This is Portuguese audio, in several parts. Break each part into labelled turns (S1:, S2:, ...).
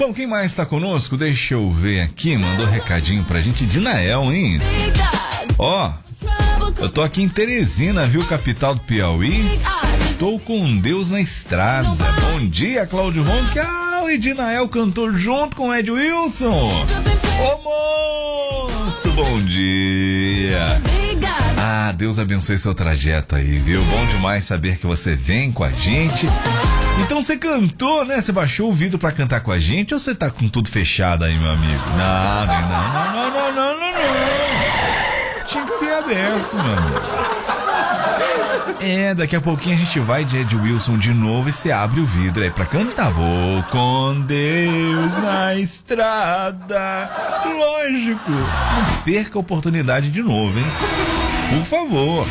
S1: Bom, quem mais tá conosco? Deixa eu ver aqui, mandou recadinho pra gente, Dinael, hein? Ó, eu tô aqui em Teresina, viu, capital do Piauí. Estou com Deus na estrada. Bom dia, Cláudio Roncal e Dinael cantou junto com Ed Wilson. Ô moço, bom dia. Ah, Deus abençoe seu trajeto aí, viu? Bom demais saber que você vem com a gente. Então você cantou, né? Você baixou o vidro pra cantar com a gente ou você tá com tudo fechado aí, meu amigo? Não. Tinha que ter aberto, meu amigo. Daqui a pouquinho a gente vai de Ed Wilson de novo e você abre o vidro aí pra cantar. Vou com Deus na estrada. Lógico. Não perca a oportunidade de novo, hein? Por favor.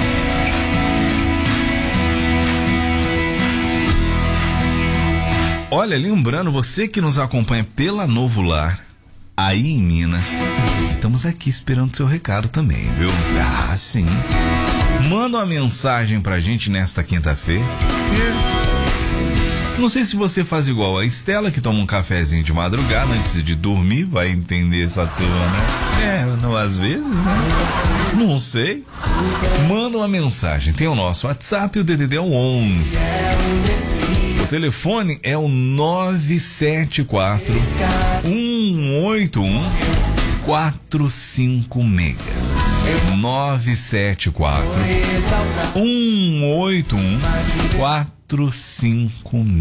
S1: Olha, lembrando, você que nos acompanha pela Novo Lar, aí em Minas, estamos aqui esperando seu recado também, viu? Ah, sim. Manda uma mensagem pra gente nesta quinta-feira. Não sei se você faz igual a Estela, que toma um cafezinho de madrugada antes de dormir, vai entender essa turma, né? Não, às vezes, né? Não sei. Manda uma mensagem. Tem o nosso WhatsApp, o DDD é o 11. O telefone é o 974 181 456. 974 181 456.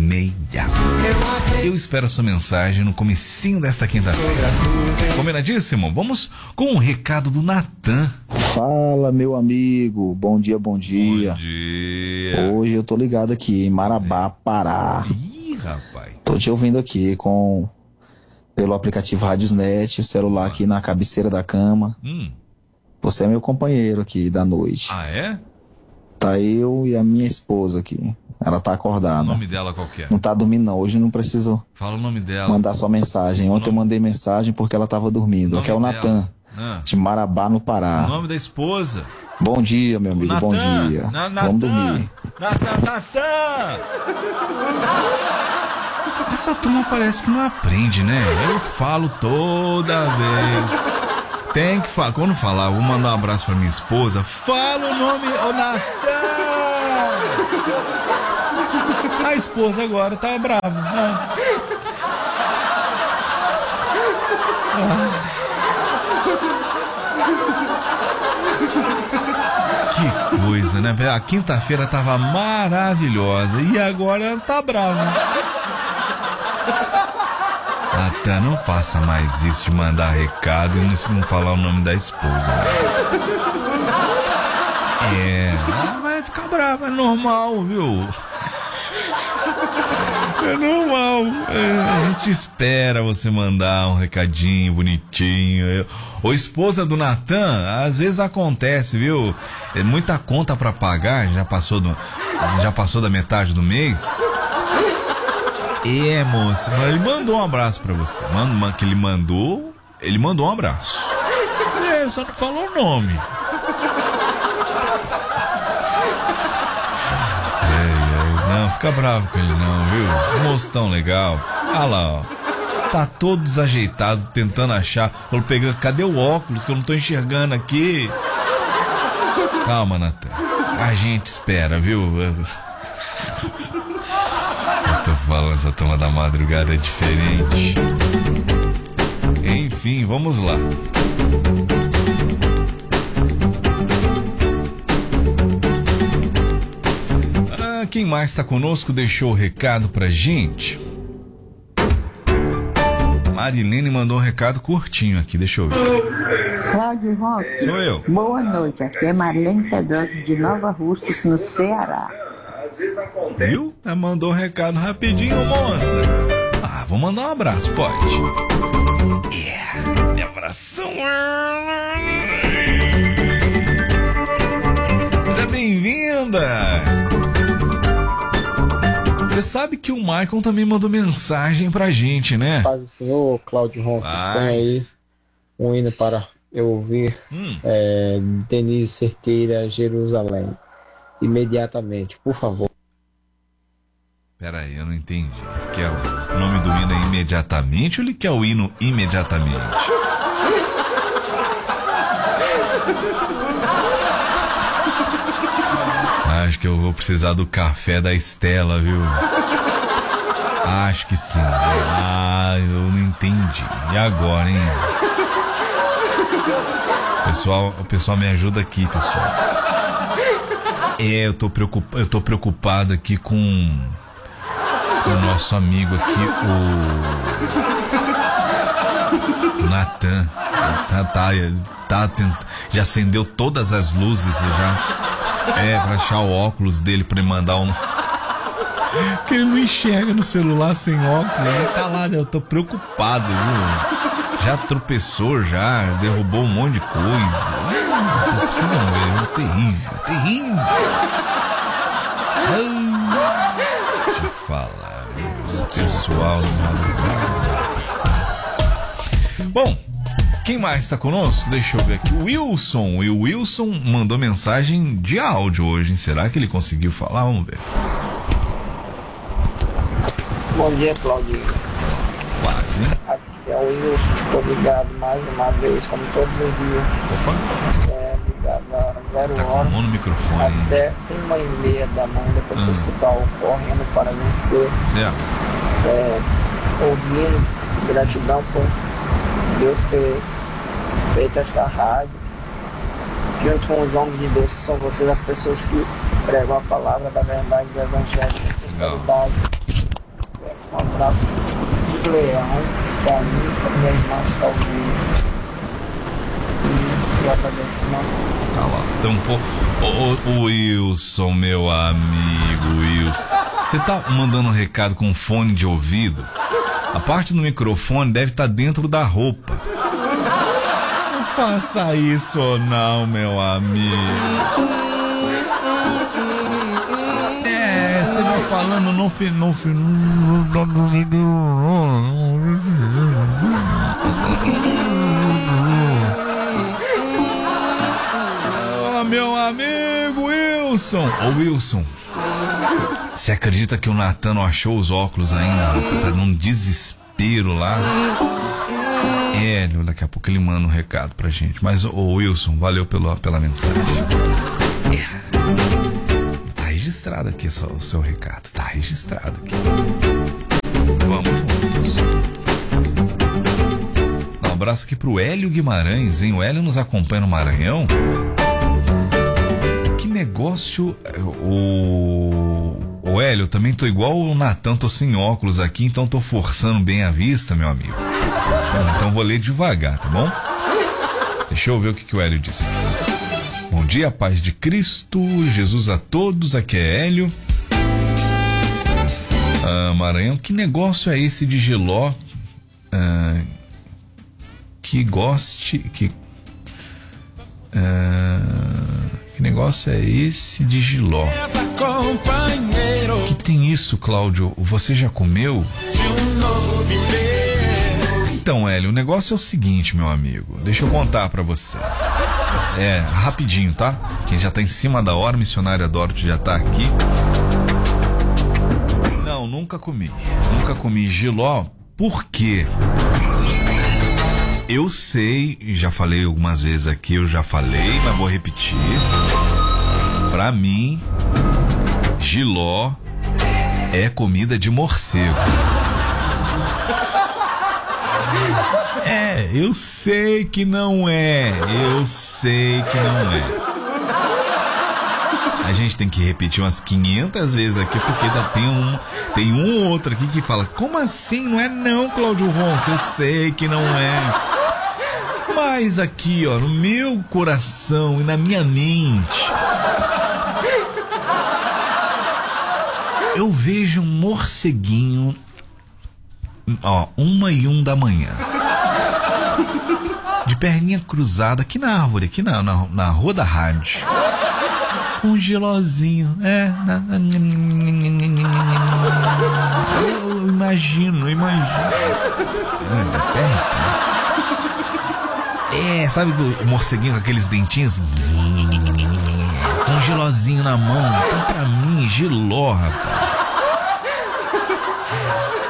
S1: Eu espero a sua mensagem no comecinho desta quinta-feira. Combinadíssimo? Vamos com o recado do Natan.
S2: Fala, meu amigo. Bom dia, bom dia.
S1: Bom dia.
S2: Hoje eu tô ligado aqui em Marabá, Pará.
S1: Ih, rapaz.
S2: Tô te ouvindo aqui pelo aplicativo Radiosnet, o celular aqui na cabeceira da cama. Você é meu companheiro aqui da noite.
S1: Ah, é?
S2: Tá eu e a minha esposa aqui. Ela tá acordada.
S1: O nome dela qual que é?
S2: Não tá dormindo não, hoje não preciso
S1: Fala o nome dela.
S2: mandar sua mensagem. Ontem eu mandei mensagem porque ela tava dormindo. Aqui é o Natan, de Marabá, no Pará.
S1: O nome da esposa.
S2: Bom dia, meu amigo,
S1: Natan,
S2: bom dia. Vamos dormir.
S1: Natan! Essa turma parece que não aprende, né? Eu falo toda vez. Tem que falar. Quando falar, vou mandar um abraço pra minha esposa. Fala o nome, ô Natan! A esposa agora tá brava. Que coisa, né? A quinta-feira tava maravilhosa e agora ela tá brava. Até não faça mais isso de mandar recado e não falar o nome da esposa. Ela vai ficar brava, é normal, viu? É normal. A gente espera você mandar um recadinho bonitinho. Ô, esposa do Natan, às vezes acontece, viu? É muita conta pra pagar, já passou da metade do mês. Moça, ele mandou um abraço pra você. Que ele mandou um abraço. Só não falou o nome. Não, fica bravo com ele não, viu? Um moço tão legal. Olha lá, ó. Tá todo desajeitado, tentando achar. Cadê o óculos que eu não tô enxergando aqui? Calma, Natan. A gente espera, viu? Eu tô falando, essa turma da madrugada é diferente. Enfim, vamos lá. Quem mais tá conosco deixou o recado pra gente? Marilene mandou um recado curtinho aqui, deixa eu ver.
S3: Cláudio Roque.
S1: Sou eu.
S3: Boa noite, aqui é Marilene Pedroso de Nova Russas, no Ceará.
S1: Viu? Ela mandou um recado rapidinho, moça. Vou mandar um abraço, pode? Abração. Seja bem-vinda. Você sabe que o Michael também mandou mensagem pra gente, né?
S4: Paz do Senhor, Cláudio Ronco, tem aí um hino para eu ouvir. Denise Cerqueira, Jerusalém. Imediatamente, por favor.
S1: Pera aí, eu não entendi. Quer o nome do hino é imediatamente ou ele quer o hino imediatamente? Acho que eu vou precisar do café da Estela, viu? Acho que sim. Eu não entendi. E agora, hein? O pessoal me ajuda aqui, pessoal. Eu tô preocupado aqui com o nosso amigo aqui, o Natan. Já acendeu todas as luzes já. Pra achar o óculos dele pra ele mandar um. Porque ele não enxerga no celular sem óculos. Ele tá lá, eu tô preocupado, viu? Já tropeçou, já derrubou um monte de coisa. Vocês precisam ver, terrível. Deixa eu falar, esse pessoal. Bom, quem mais está conosco? Deixa eu ver aqui. O Wilson mandou mensagem de áudio hoje, hein? Será que ele conseguiu falar? Vamos ver.
S5: Bom dia, Claudinho.
S1: Quase.
S5: Aqui é o Wilson, estou ligado mais uma vez, como todos os dias.
S1: Opa.
S5: Ligado a 0
S1: tá
S5: horas.
S1: No microfone.
S5: Até 1h30 da manhã, depois que eu escutar o Correndo para Vencer.
S1: Certo.
S5: Ouvindo, gratidão por Deus ter feito essa rádio, junto com os homens de Deus, que são vocês, as pessoas que pregam a palavra da verdade do Evangelho com sinceridade. Um abraço de Leão, para mim, para minha irmã Salvinha. E agradeço,
S1: tá lá, tampou. O Wilson, meu amigo Wilson, você tá mandando um recado com fone de ouvido? A parte do microfone deve estar dentro da roupa. Não faça isso não, meu amigo. Você vai falando no final. Meu amigo Wilson. Ô Wilson, você acredita que o Natan não achou os óculos ainda? Tá num desespero lá. Daqui a pouco ele manda um recado pra gente. Mas, ô Wilson, valeu pela mensagem. Tá registrado aqui o seu recado. Tá registrado aqui. Vamos. Dá um abraço aqui pro Hélio Guimarães, hein? O Hélio nos acompanha no Maranhão. Que negócio. Ô Hélio, eu também tô igual o Natan, tô sem óculos aqui, então tô forçando bem a vista, meu amigo. Então vou ler devagar, tá bom? Deixa eu ver o que o Hélio disse aqui. Bom dia, paz de Cristo, Jesus a todos, aqui é Hélio. Maranhão, que negócio é esse de Giló? Que negócio é esse de Giló? Que tem isso, Cláudio? Você já comeu? Então, Hélio, o negócio é o seguinte, meu amigo. Deixa eu contar pra você. Rapidinho, tá? Quem já tá em cima da hora, missionária Dorothy já tá aqui. Não, nunca comi Giló. Por quê? Eu sei, já falei algumas vezes aqui, mas vou repetir. Pra mim, Giló é comida de morcego. Eu sei que não é. A gente tem que repetir umas 500 vezes aqui, porque tem um ou outro aqui que fala: como assim? Não é não, Cláudio Ronco, eu sei que não é. Mas aqui, ó, no meu coração e na minha mente, eu vejo um morceguinho, 1h01 da manhã, de perninha cruzada aqui na árvore, aqui na rua da rádio, com um gelozinho. Eu imagino. Sabe o morceguinho com aqueles dentinhos, com um gelozinho na mão. Então, pra mim, Giló, rapaz,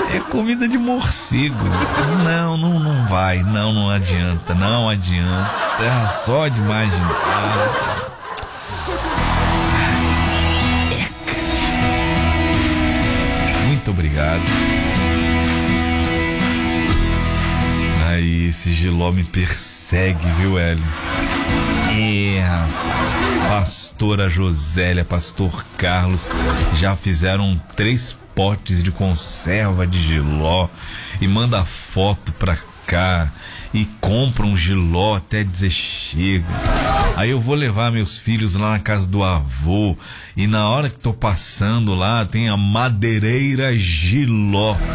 S1: É comida de morcego. Não vai. Não adianta. Não adianta. Só de imaginar. Muito obrigado. Aí, esse Giló me persegue, viu, Hélio? Pastora Josélia, pastor Carlos já fizeram 3 potes de conserva de Giló e manda foto pra cá e compra um Giló até dizer chega. Aí eu vou levar meus filhos lá na casa do avô e na hora que tô passando lá tem a madeireira Giló.